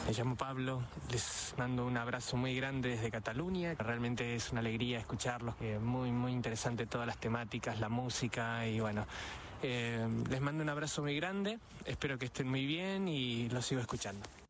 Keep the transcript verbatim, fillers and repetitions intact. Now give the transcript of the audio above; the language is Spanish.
Me llamo Pablo, les mando un abrazo muy grande desde Cataluña. Realmente es una alegría escucharlos, eh, muy, muy interesante todas las temáticas, la música y bueno, eh, les mando un abrazo muy grande, espero que estén muy bien y los sigo escuchando.